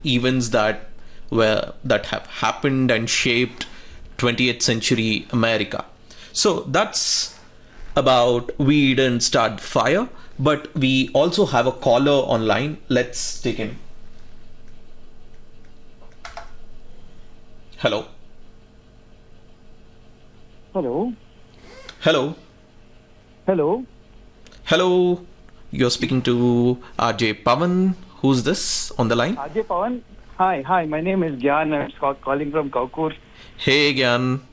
events that have happened and shaped 20th century America. So that's about We Didn't Start Fire, but we also have a caller online. Let's take him. Hello. Hello. Hello. Hello. Hello. You're speaking to RJ Pavan. Who's this on the line? RJ Pawan. Hi. My name is Gyan. I'm calling from Kaukur. Hey, Gyan.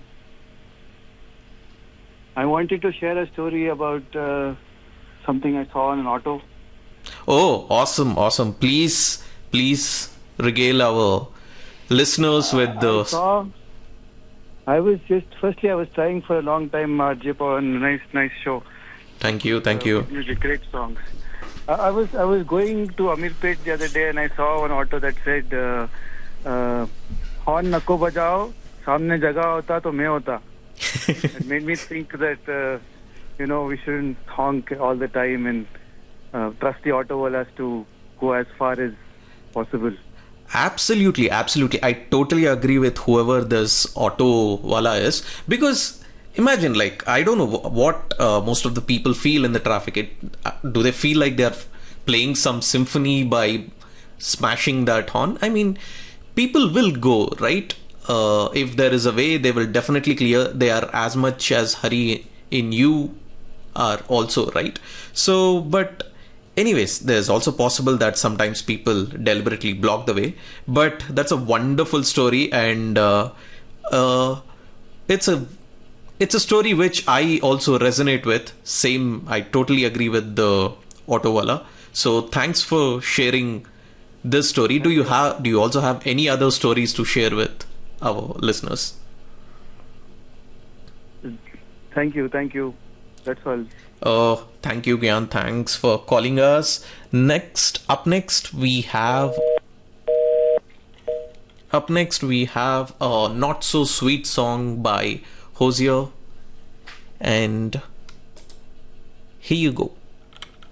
I wanted to share a story about something I saw on an auto. Oh, awesome. Please regale our listeners with I the. saw. Firstly, I was trying for a long time, RJ Pawan. Nice show. Thank you. Music, great songs. I was going to Amirpet the other day and I saw an auto that said, "Horn nako bajao, samne jaga hota to main hota." It made me think that we shouldn't honk all the time and trust the auto wallahs to go as far as possible. Absolutely. I totally agree with whoever this auto wala is, because imagine, like, I don't know what most of the people feel in the traffic. Do they feel like they're playing some symphony by smashing that horn? I mean, people will go, right? If there is a way, they will definitely clear. They are as much as hurry in you are also, right? So, but anyways, there's also possible that sometimes people deliberately block the way. But that's a wonderful story, and it's a story which I also resonate with. Same, I totally agree with the Autowala. So thanks for sharing this story. Do you also have any other stories to share with our listeners? Thank you. That's all. Thank you, Gyan. Thanks for calling us. Up next we have a not so sweet song by Hosier, and here you go.